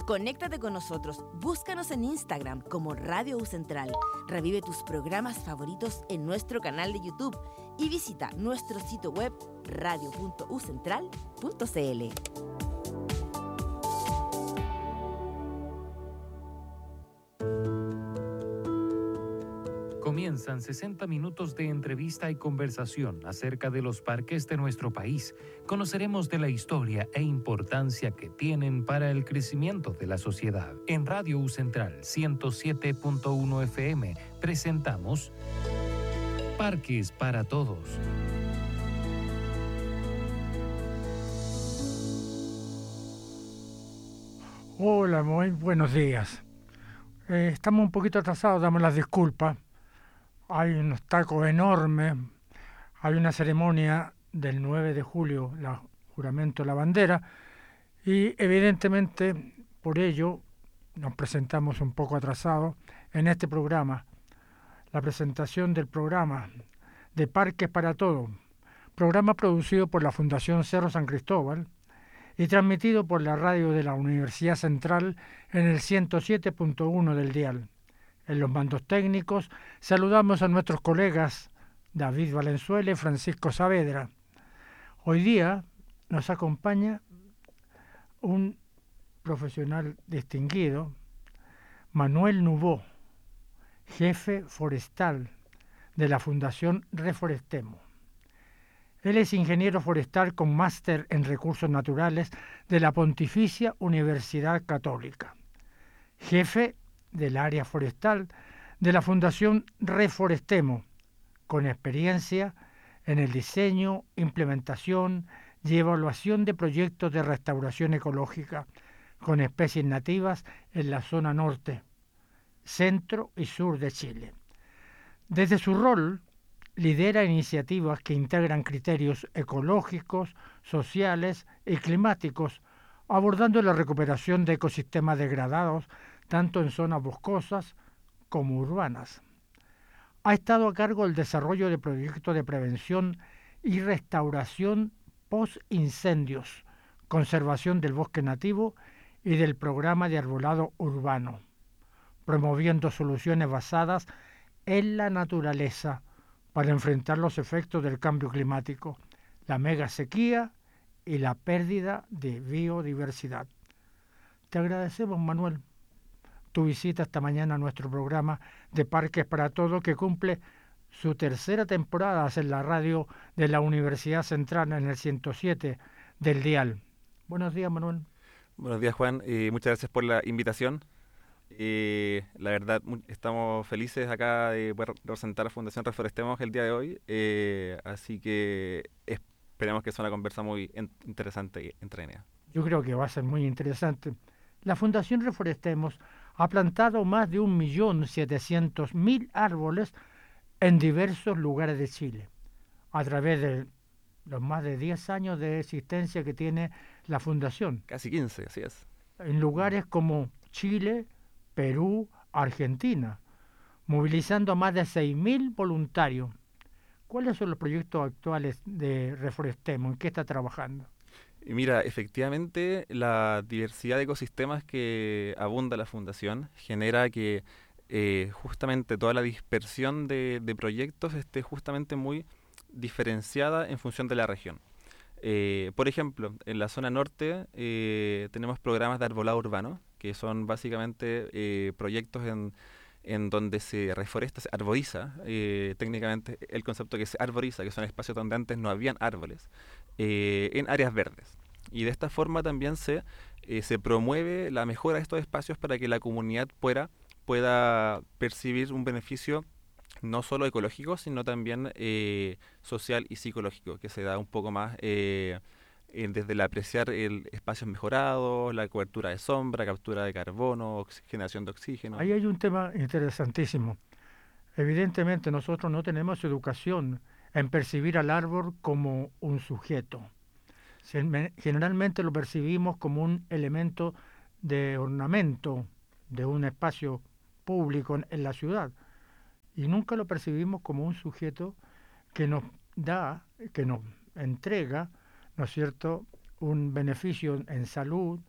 Conéctate con nosotros, búscanos en Instagram como Radio U Central. Revive tus programas favoritos en nuestro canal de YouTube y visita nuestro sitio web radio.ucentral.cl. Comienzan 60 minutos de entrevista y conversación acerca de los parques de nuestro país. Conoceremos de la historia e importancia que tienen para el crecimiento de la sociedad. En Radio U Central 107.1 FM presentamos Parques para Todos. Hola, muy buenos días. Estamos un poquito atrasados, damos las disculpas. Hay unos tacos enormes, hay una ceremonia del 9 de julio, el juramento de la bandera, y evidentemente por ello nos presentamos un poco atrasados en este programa, la presentación del programa de Parques para Todos, programa producido por la Fundación Cerro San Cristóbal y transmitido por la radio de la Universidad Central en el 107.1 del dial. En los mandos técnicos saludamos a nuestros colegas David Valenzuela y Francisco Saavedra. Hoy día nos acompaña un profesional distinguido, Manuel Nubó, jefe forestal de la Fundación Reforestemos. Él es ingeniero forestal con máster en recursos naturales de la Pontificia Universidad Católica, jefe del área forestal de la Fundación Reforestemos, con experiencia en el diseño, implementación y evaluación de proyectos de restauración ecológica con especies nativas en la zona norte, centro y sur de Chile. Desde su rol, lidera iniciativas que integran criterios ecológicos, sociales y climáticos, abordando la recuperación de ecosistemas degradados tanto en zonas boscosas como urbanas. Ha estado a cargo del desarrollo de proyectos de prevención y restauración post-incendios, conservación del bosque nativo y del programa de arbolado urbano, promoviendo soluciones basadas en la naturaleza para enfrentar los efectos del cambio climático, la mega sequía y la pérdida de biodiversidad. Te agradecemos, Manuel, tu visita esta mañana a nuestro programa de Parques para Todos, que cumple su tercera temporada en la radio de la Universidad Central en el 107 del dial. Buenos días, Manuel. Buenos días, Juan. Muchas gracias por la invitación. La verdad, estamos felices acá de poder representar a Fundación Reforestemos el día de hoy. Así que esperemos que sea una conversa muy interesante y entretenida. Yo creo que va a ser muy interesante. La Fundación Reforestemos ha plantado más de 1.700.000 árboles en diversos lugares de Chile, a través de los más de 10 años de existencia que tiene la Fundación. Casi 15, así es. En lugares como Chile, Perú, Argentina, movilizando a más de 6.000 voluntarios. ¿Cuáles son los proyectos actuales de Reforestemos? ¿En qué está trabajando? Y mira, efectivamente, la diversidad de ecosistemas que abunda la Fundación genera que justamente toda la dispersión de proyectos esté justamente muy diferenciada en función de la región. Por ejemplo, en la zona norte tenemos programas de arbolado urbano, que son básicamente proyectos en donde se reforesta, se arboriza, técnicamente el concepto que se arboriza, que son espacios donde antes no habían árboles, en áreas verdes. Y de esta forma también se promueve la mejora de estos espacios para que la comunidad pueda percibir un beneficio no solo ecológico, sino también social y psicológico, que se da un poco más desde el apreciar espacios mejorados, la cobertura de sombra, captura de carbono, generación de oxígeno. Ahí hay un tema interesantísimo. Evidentemente nosotros no tenemos educación en percibir al árbol como un sujeto. Generalmente lo percibimos como un elemento de ornamento de un espacio público en la ciudad, y nunca lo percibimos como un sujeto que nos da, que nos entrega, ¿no es cierto?, un beneficio en salud,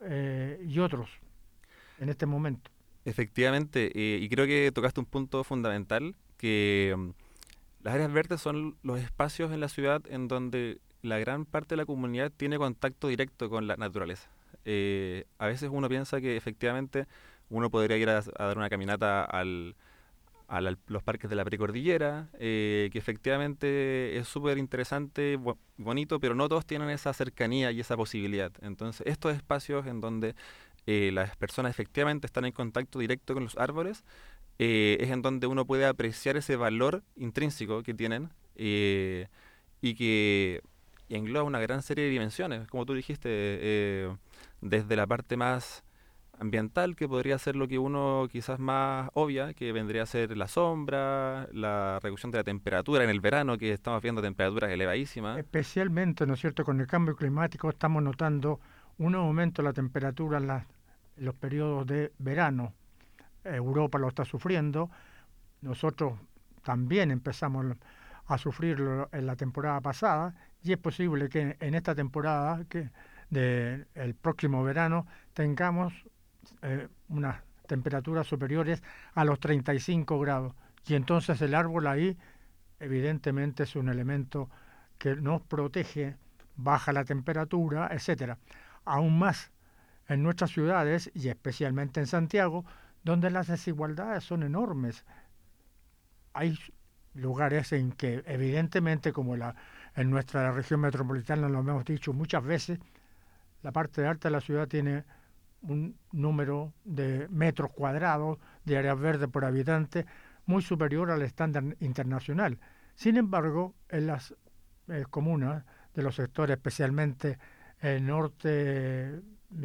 y otros en este momento. Efectivamente, y creo que tocaste un punto fundamental, que las áreas verdes son los espacios en la ciudad en donde la gran parte de la comunidad tiene contacto directo con la naturaleza. A veces uno piensa que efectivamente uno podría ir a dar una caminata los parques de la precordillera, que efectivamente es súper interesante, bonito, pero no todos tienen esa cercanía y esa posibilidad. Entonces, estos espacios en donde las personas efectivamente están en contacto directo con los árboles, es en donde uno puede apreciar ese valor intrínseco que tienen, y que engloba una gran serie de dimensiones, como tú dijiste, desde la parte más ambiental, que podría ser lo que uno quizás más obvia, que vendría a ser la sombra, la reducción de la temperatura en el verano, que estamos viendo temperaturas elevadísimas. Especialmente, ¿no es cierto?, con el cambio climático estamos notando un aumento de la temperatura en los periodos de verano. Europa lo está sufriendo, nosotros también empezamos a sufrirlo en la temporada pasada, y es posible que en esta temporada el próximo verano tengamos unas temperaturas superiores a los 35 grados, y entonces el árbol ahí evidentemente es un elemento que nos protege, baja la temperatura, etcétera. Aún más en nuestras ciudades y especialmente en Santiago, donde las desigualdades son enormes. Hay lugares en que evidentemente, como en nuestra región metropolitana lo hemos dicho muchas veces, la parte alta de la ciudad tiene un número de metros cuadrados de áreas verdes por habitante muy superior al estándar internacional. Sin embargo, en las comunas de los sectores, especialmente el norte,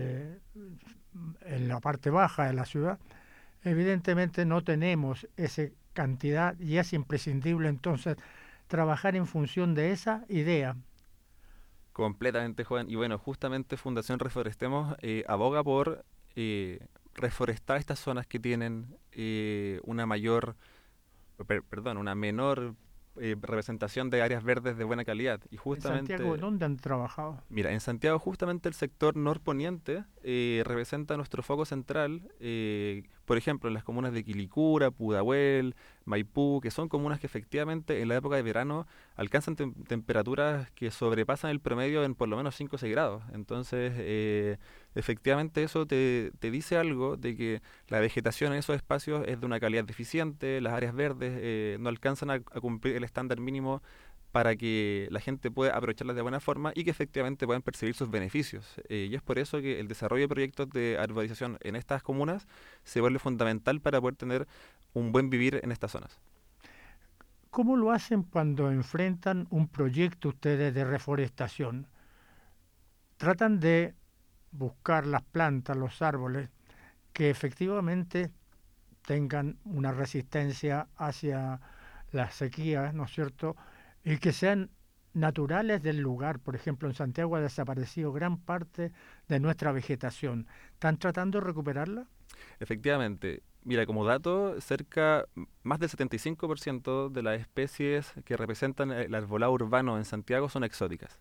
en la parte baja de la ciudad, evidentemente no tenemos esa cantidad, y es imprescindible entonces trabajar en función de esa idea. Completamente, Juan. Y bueno, justamente Fundación Reforestemos aboga por reforestar estas zonas que tienen una menor representación de áreas verdes de buena calidad. Y justamente, ¿En Santiago dónde han trabajado? mira, en Santiago justamente el sector norponiente representa nuestro foco central, por ejemplo, en las comunas de Quilicura, Pudahuel, Maipú, que son comunas que efectivamente en la época de verano alcanzan temperaturas que sobrepasan el promedio en por lo menos 5 o 6 grados. Entonces, efectivamente eso te dice algo de que la vegetación en esos espacios es de una calidad deficiente, las áreas verdes no alcanzan a cumplir el estándar mínimo para que la gente pueda aprovecharlas de buena forma y que efectivamente puedan percibir sus beneficios. Y es por eso que el desarrollo de proyectos de arborización en estas comunas se vuelve fundamental para poder tener un buen vivir en estas zonas. ¿Cómo lo hacen cuando enfrentan un proyecto ustedes de reforestación? ¿Tratan de buscar las plantas, los árboles, que efectivamente tengan una resistencia hacia las sequías, ¿no es cierto?, y que sean naturales del lugar? Por ejemplo, en Santiago ha desaparecido gran parte de nuestra vegetación. ¿Están tratando de recuperarla? Efectivamente. Mira, como dato, más del 75% de las especies que representan el arbolado urbano en Santiago son exóticas.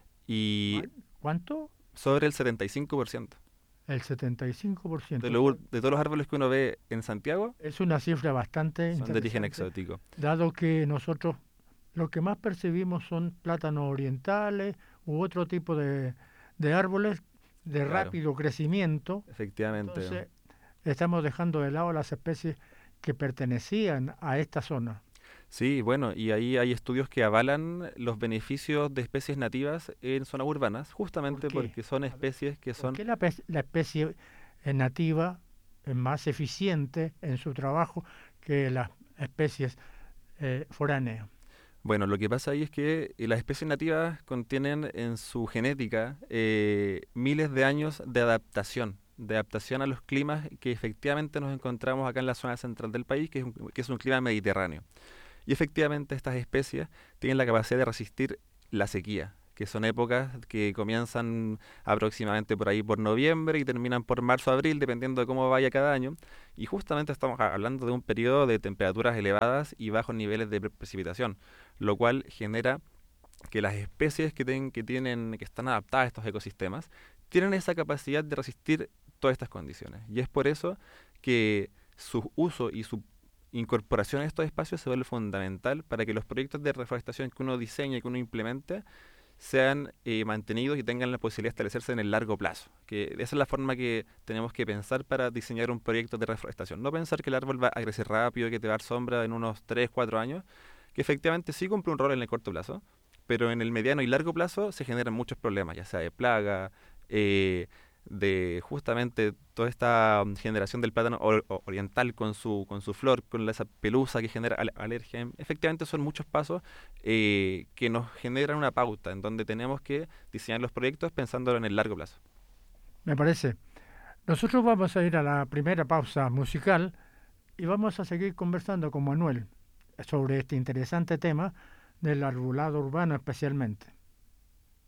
Y ¿Cuánto? sobre el 75%. El 75%. De todos los árboles que uno ve en Santiago, es una cifra bastante son de origen interesante, exótico. dado que nosotros lo que más percibimos son plátanos orientales u otro tipo de árboles de Claro. rápido crecimiento. Efectivamente. Entonces, estamos dejando de lado las especies que pertenecían a esta zona. Sí, bueno, y ahí hay estudios que avalan los beneficios de especies nativas en zonas urbanas, justamente ¿Por qué? porque son especies que ¿Por son... qué la especie nativa es más eficiente en su trabajo que las especies foráneas? Bueno, lo que pasa ahí es que las especies nativas contienen en su genética miles de años de adaptación a los climas que efectivamente nos encontramos acá en la zona central del país, que es un clima mediterráneo. Y efectivamente estas especies tienen la capacidad de resistir la sequía, que son épocas que comienzan aproximadamente por ahí por noviembre y terminan por marzo o abril, dependiendo de cómo vaya cada año. Y justamente estamos hablando de un periodo de temperaturas elevadas y bajos niveles de precipitación, lo cual genera que las especies que están adaptadas a estos ecosistemas tienen esa capacidad de resistir todas estas condiciones. Y es por eso que su uso y su incorporación a estos espacios se vuelve fundamental para que los proyectos de reforestación que uno diseña y que uno implemente sean mantenidos y tengan la posibilidad de establecerse en el largo plazo. Que esa es la forma que tenemos que pensar para diseñar un proyecto de reforestación. No pensar que el árbol va a crecer rápido y que te va a dar sombra en unos 3, 4 años, que efectivamente sí cumple un rol en el corto plazo, pero en el mediano y largo plazo se generan muchos problemas, ya sea de plaga, de justamente toda esta generación del plátano oriental con su flor, con esa pelusa que genera alergia. Efectivamente son muchos pasos que nos generan una pauta en donde tenemos que diseñar los proyectos pensándolo en el largo plazo. Me parece. Nosotros vamos a ir a la primera pausa musical y vamos a seguir conversando con Manuel sobre este interesante tema del arbolado urbano especialmente.